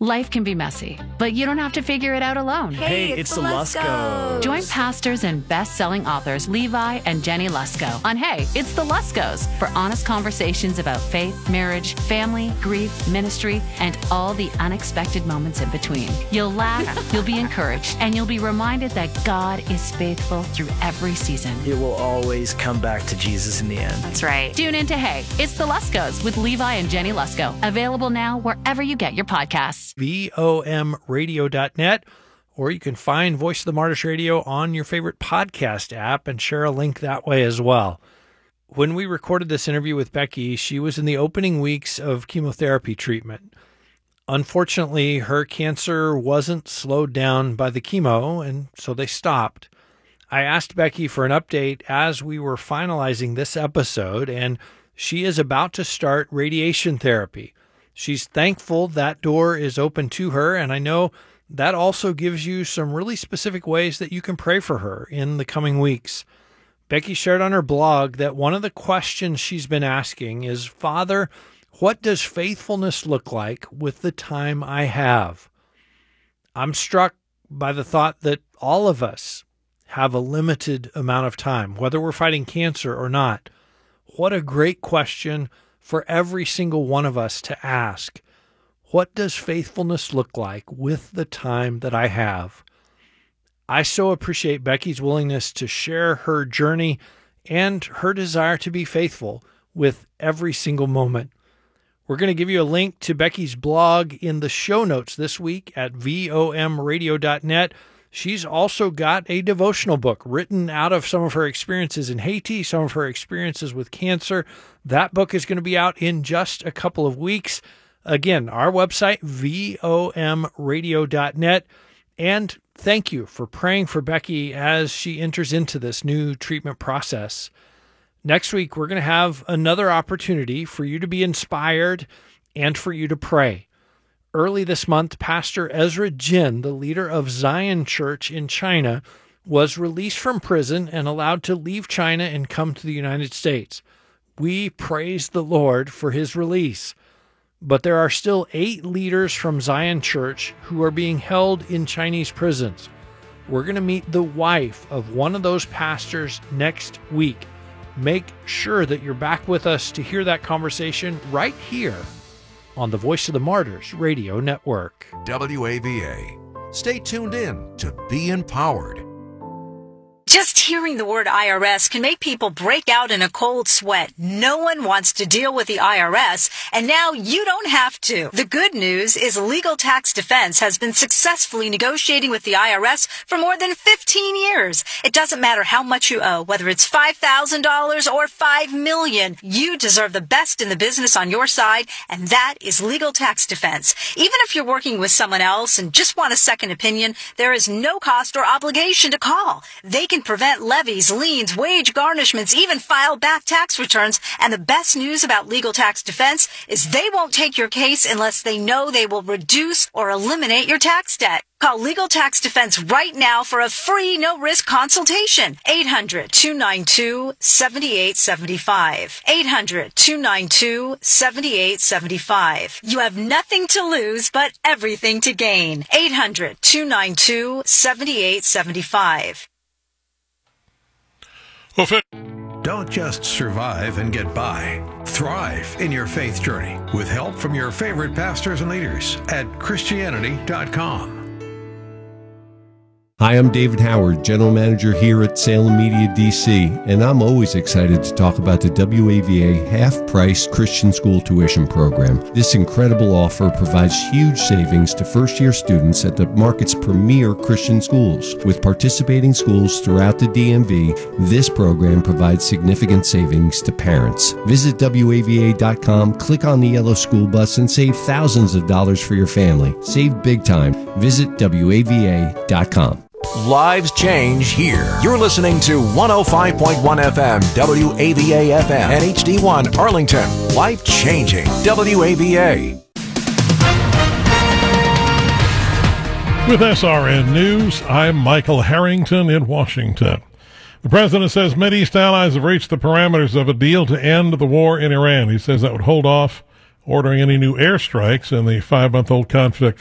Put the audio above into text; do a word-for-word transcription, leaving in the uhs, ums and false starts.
Life can be messy, but you don't have to figure it out alone. Hey, it's, it's the Luskos. Join pastors and best-selling authors Levi and Jenny Lusko on Hey, It's the Luskos for honest conversations about faith, marriage, family, grief, ministry, and all the unexpected moments in between. You'll laugh, you'll be encouraged, and you'll be reminded that God is faithful through every season. It will always come back to Jesus in the end. That's right. Tune in to Hey, It's the Luskos with Levi and Jenny Lusko. Available now wherever you get your podcasts. V O M radio dot net, or you can find Voice of the Martyrs Radio on your favorite podcast app and share a link that way as well. When we recorded this interview with Becky, she was in the opening weeks of chemotherapy treatment. Unfortunately, her cancer wasn't slowed down by the chemo, and so they stopped. I asked Becky for an update as we were finalizing this episode, and she is about to start radiation therapy. She's thankful that door is open to her, and I know that also gives you some really specific ways that you can pray for her in the coming weeks. Becky shared on her blog that one of the questions she's been asking is, Father, what does faithfulness look like with the time I have? I'm struck by the thought that all of us have a limited amount of time, whether we're fighting cancer or not. What a great question for every single one of us to ask. What does faithfulness look like with the time that I have? I so appreciate Becky's willingness to share her journey and her desire to be faithful with every single moment. We're going to give you a link to Becky's blog in the show notes this week at V O M radio dot net. She's also got a devotional book written out of some of her experiences in Haiti, some of her experiences with cancer. That book is going to be out in just a couple of weeks. Again, our website, V O M radio dot net. And thank you for praying for Becky as she enters into this new treatment process. Next week, we're going to have another opportunity for you to be inspired and for you to pray. Early this month, Pastor Ezra Jin, the leader of Zion Church in China, was released from prison and allowed to leave China and come to the United States. We praise the Lord for his release. But there are still eight leaders from Zion Church who are being held in Chinese prisons. We're going to meet the wife of one of those pastors next week. Make sure that you're back with us to hear that conversation right here on the Voice of the Martyrs Radio Network. W A V A. Stay tuned in to be empowered. Just hearing the word I R S can make people break out in a cold sweat. No one wants to deal with the I R S, and now you don't have to. The good news is Legal Tax Defense has been successfully negotiating with the I R S for more than fifteen years. It doesn't matter how much you owe, whether it's five thousand dollars or five million dollars. You deserve the best in the business on your side, and that is Legal Tax Defense. Even if you're working with someone else and just want a second opinion, there is no cost or obligation to call. They can prevent levies, liens, wage garnishments, even file back tax returns. And the best news about Legal Tax Defense is they won't take your case unless they know they will reduce or eliminate your tax debt. Call Legal Tax Defense right now for a free, no-risk consultation. eight hundred, two nine two, seven eight seven five. eight hundred, two nine two, seven eight seven five. You have nothing to lose but everything to gain. eight hundred, two nine two, seven eight seven five. Don't just survive and get by. Thrive in your faith journey with help from your favorite pastors and leaders at Christianity dot com. Hi, I'm David Howard, General Manager here at Salem Media D C, and I'm always excited to talk about the W A V A half-price Christian school tuition program. This incredible offer provides huge savings to first-year students at the market's premier Christian schools. With participating schools throughout the D M V, this program provides significant savings to parents. Visit W A V A dot com, click on the yellow school bus, and save thousands of dollars for your family. Save big time. Visit W A V A dot com. Lives change here. You're listening to one oh five point one F M, W A V A F M, and H D one Arlington. Life changing. W A V A. With S R N News, I'm Michael Harrington in Washington. The president says Mideast allies have reached the parameters of a deal to end the war in Iran. He says that would hold off ordering any new airstrikes in the five-month-old conflict